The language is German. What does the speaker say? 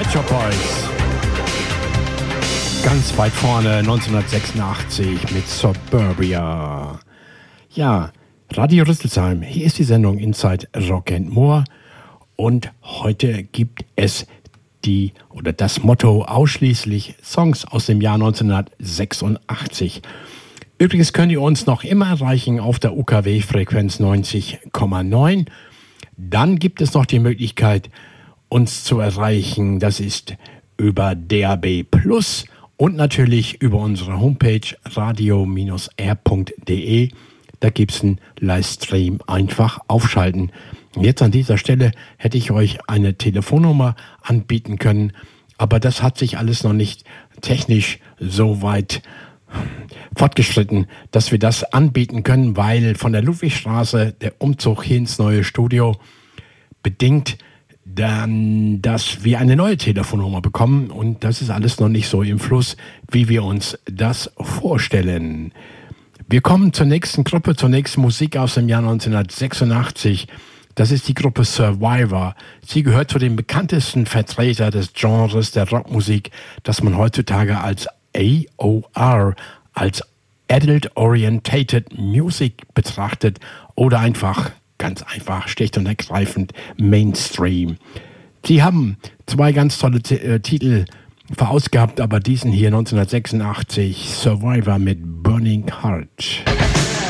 Pet Shop Boys. Ganz weit vorne 1986 mit Suburbia. Ja, Radio Rüsselsheim, hier ist die Sendung Inside Rock and More und heute gibt es das Motto ausschließlich Songs aus dem Jahr 1986. Übrigens könnt ihr uns noch immer erreichen auf der UKW-Frequenz 90,9. Dann gibt es noch die Möglichkeit, uns zu erreichen. Das ist über DAB+ und natürlich über unsere Homepage radio-r.de. Da gibt es einen Livestream, einfach aufschalten. Jetzt an dieser Stelle hätte ich euch eine Telefonnummer anbieten können, aber das hat sich alles noch nicht technisch so weit fortgeschritten, dass wir das anbieten können, weil von der Ludwigstraße der Umzug hier ins neue Studio bedingt dann, dass wir eine neue Telefonnummer bekommen und das ist alles noch nicht so im Fluss, wie wir uns das vorstellen. Wir kommen zur nächsten Gruppe, zur nächsten Musik aus dem Jahr 1986. Das ist die Gruppe Survivor. Sie gehört zu den bekanntesten Vertretern des Genres der Rockmusik, das man heutzutage als AOR, als Adult Orientated Music betrachtet oder einfach, ganz einfach, schlicht und ergreifend Mainstream. Sie haben zwei ganz tolle Titel verausgabt, aber diesen hier 1986, Survivor mit Burning Heart.